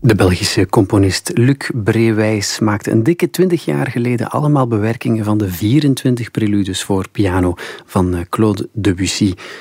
De Belgische componist Luc Brewijs maakte een dikke 20 jaar geleden allemaal bewerkingen van de 24 preludes voor piano van Claude Debussy.